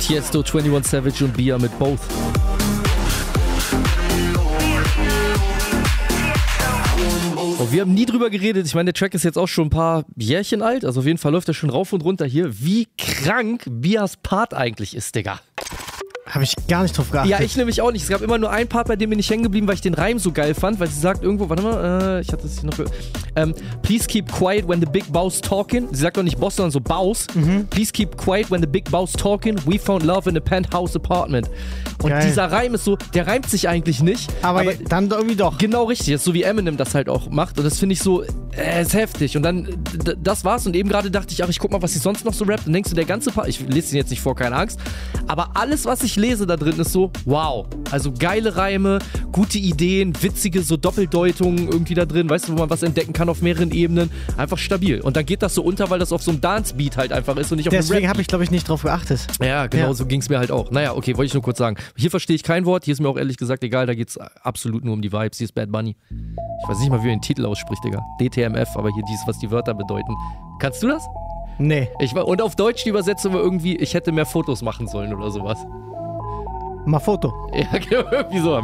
Tiesto, 21 Savage und Bia mit Both. Und wir haben nie drüber geredet. Ich meine, der Track ist jetzt auch schon ein paar Jährchen alt. Also auf jeden Fall läuft er schon rauf und runter hier. Wie krank Bias Part eigentlich ist, Digga. Habe ich gar nicht drauf geachtet. Ja, ich nämlich auch nicht. Es gab immer nur einen Part, bei dem bin ich hängen geblieben, weil ich den Reim so geil fand, weil sie sagt irgendwo, warte mal, ich hatte es hier noch gehört. Please keep quiet when the big boss talking. Sie sagt doch nicht Boss, sondern so Baus. Please keep quiet when the big boss talking. We found love in a penthouse apartment. Und geil. dieser Reim ist so, der reimt sich eigentlich nicht. Aber dann irgendwie doch. Genau richtig, das ist so wie Eminem das halt auch macht. Und das finde ich so, ist heftig. Und dann, das war's. Und eben gerade dachte ich, ach, ich guck mal, was sie sonst noch so rappt. Und denkst du, der ganze Part, ich lese den jetzt nicht vor, keine Angst. Aber alles, was ich lese da drin, ist so, wow. Also geile Reime, gute Ideen, witzige so Doppeldeutungen irgendwie da drin. Weißt du, wo man was entdecken kann auf mehreren Ebenen. Einfach stabil. Und dann geht das so unter, weil das auf so einem Dance-Beat halt einfach ist und nicht auf einem Rap. Deswegen habe ich, glaube ich, nicht drauf geachtet. Ja, genau, so ging's mir halt auch. Naja, okay, wollte ich nur kurz sagen. Hier verstehe ich kein Wort. Hier ist mir auch ehrlich gesagt egal. Da geht's absolut nur um die Vibes. Hier ist Bad Bunny. Ich weiß nicht mal, wie er den Titel ausspricht, Digga. DTMF, aber hier was die Wörter bedeuten. Kannst du das? Nee. Und auf Deutsch die Übersetzung war irgendwie, ich hätte mehr Fotos machen sollen oder sowas. Mal Foto. Ja, irgendwie so.